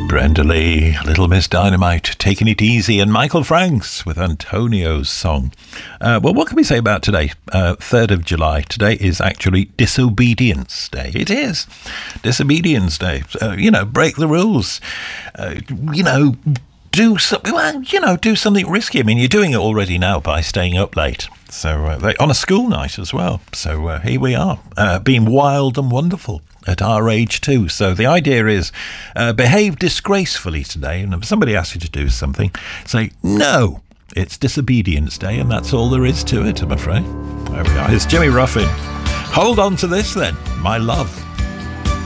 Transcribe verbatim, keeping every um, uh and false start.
Brenda Lee, Little Miss Dynamite, Taking It Easy, and Michael Franks with Antonio's song. Uh, well, what can we say about today? Uh, third of July. Today is actually Disobedience Day. It is. Disobedience Day. Uh, you know, break the rules. Uh, you know, do something, well, you know, do something risky. I mean, you're doing it already now by staying up late. So, uh, they, on a school night as well. So, uh, here we are, uh, being wild and wonderful at our age too. So the idea is uh, behave disgracefully today, and if somebody asks you to do something, say no. It's Disobedience Day, and that's all there is to it, I'm afraid. There we are. It's Jimmy Ruffin. Hold on to this then, my love.